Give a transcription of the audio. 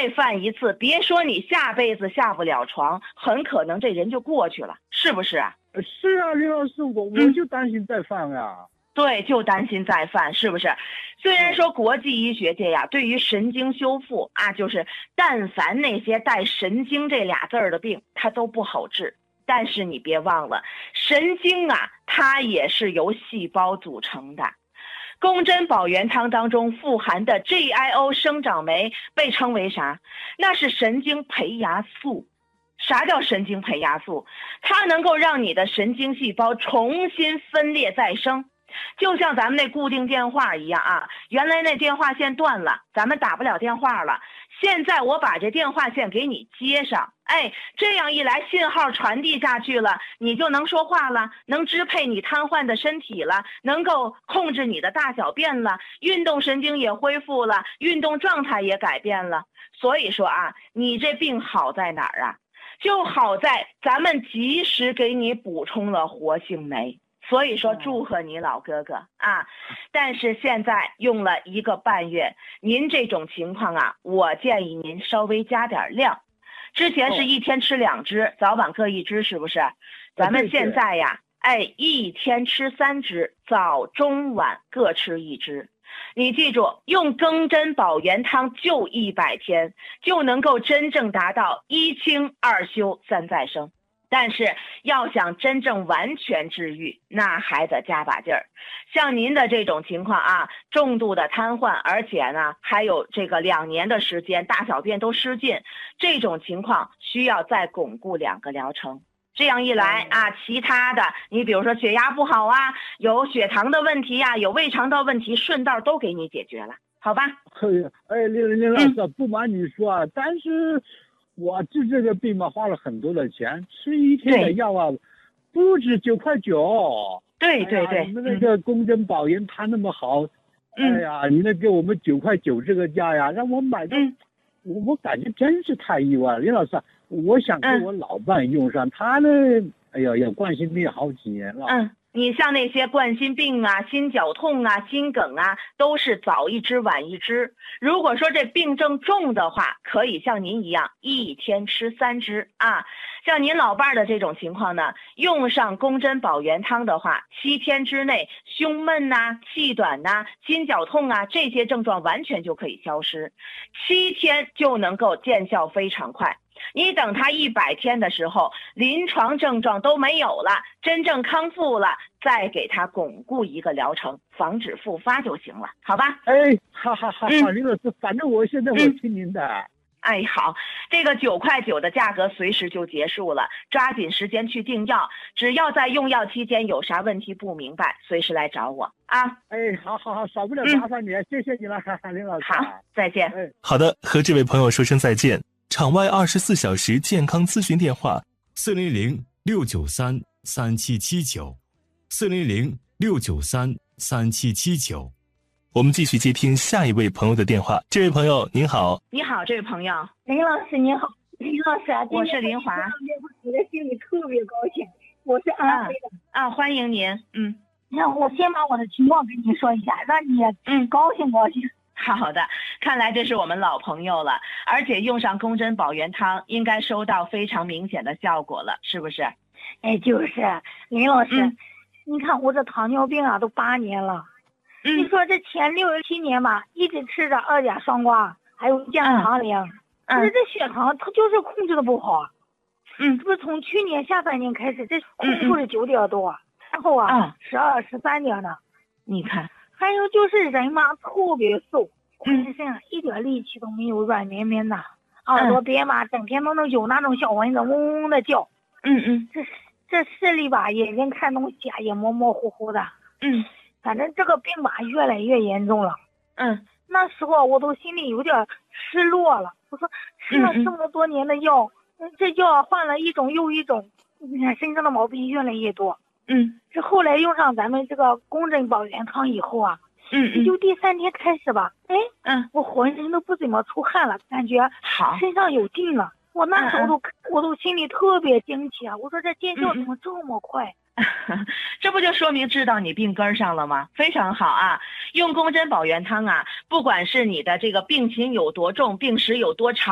再犯一次，别说你下辈子下不了床，很可能这人就过去了，是不是啊？ 是啊，林老师，我就担心再犯啊。 对，就担心再犯，是不是？虽然说国际医学界呀，对于神经修复啊，就是但凡那些带神经这俩字儿的病，它都不好治。但是你别忘了，神经啊，它也是由细胞组成的。宫针保元汤当中富含的 GIO 生长酶被称为啥？那是神经培芽素。啥叫神经培芽素？它能够让你的神经细胞重新分裂再生。就像咱们那固定电话一样啊，原来那电话线断了，咱们打不了电话了。现在我把这电话线给你接上，这样一来信号传递下去了，你就能说话了，能支配你瘫痪的身体了，能够控制你的大小便了，运动神经也恢复了，运动状态也改变了。所以说啊，你这病好在哪儿啊？就好在咱们及时给你补充了活性酶。所以说祝贺你老哥哥啊！但是现在用了1个半月，您这种情况啊，我建议您稍微加点量。之前是1天吃2支，早晚各1支，是不是？咱们现在呀，1天吃3支，早中晚各吃1支。你记住，用庚真保元汤就100天，就能够真正达到1清2休3再生。但是要想真正完全治愈，那还得加把劲儿。像您的这种情况啊，重度的瘫痪，而且呢还有这个2年的时间，大小便都失禁，这种情况需要再巩固2个疗程。这样一来啊，其他的你比如说血压不好啊，有血糖的问题啊，有胃肠道问题，顺道都给你解决了，好吧？ 林老师，不瞒你说啊，但是我治这个病嘛，花了很多的钱，吃1天的药啊，不止9.9块。 对， 你们那个宫针保元汤那么好，你那给我们9.9块这个价呀，让我买的，我感觉真是太意外了。林老师，我想给我老伴用上，他呢，也冠心病好几年了。 你像那些冠心病啊、心绞痛啊、心梗啊，都是早1支晚1支。如果说这病症重的话，可以像您一样1天吃3支啊。像您老伴的这种情况呢，用上宫针保元汤的话，7天之内胸闷呐、气短呐、心绞痛啊这些症状完全就可以消失，7天就能够见效非常快。你等他100天的时候，临床症状都没有了，真正康复了，再给他巩固1个疗程，防止复发就行了，好吧？ 好，林老师，反正我现在我听您的。 好，这个9.9块的价格随时就结束了，抓紧时间去订药，只要在用药期间有啥问题不明白，随时来找我啊。 好，少不了麻烦你，谢谢你了，林老师。 好，再见。 好的，和这位朋友说声再见。场外24小时健康咨询电话：400-693-3779，400-693-3779。我们继续接听下一位朋友的电话。这位朋友您好。 你好，这位朋友。 林老师你好。林老师啊， 我是林华。 我的心里特别高兴，我是安徽的。 欢迎您。 那我先把我的情况跟你说一下，让你高兴高兴。 好的，看来这是我们老朋友了，而且用上宫针保元汤应该收到非常明显的效果了，是不是？ 就是林老师，你看我这糖尿病啊都8年了，你说这前6、7年吧，一直吃着2甲双胍，还有降糖灵，可是这血糖它就是控制的不好。这不是从去年下半年开始，这控制是9点多，然后12、13点的， 你看。 还有就是人嘛特别瘦，浑身上一点力气都没有，软绵绵的，耳朵边嘛整天都能有那种小蚊子嗡嗡的叫。这视力吧眼睛看东西啊也模模糊糊的。反正这个病吧越来越严重了。那时候我都心里有点失落了，我说吃了这么多年的药，这药换了一种又一种，你看身上的毛病越来越多。这后来用上咱们这个宫针保元汤以后啊，也就第3天开始吧，我浑身都不怎么出汗了，感觉身上有劲了。我那时候我都心里特别惊奇啊，我说这见效怎么这么快？ 这不就说明知道你病根上了吗？非常好啊！用宫针保元汤啊，不管是你的这个病情有多重，病史有多长。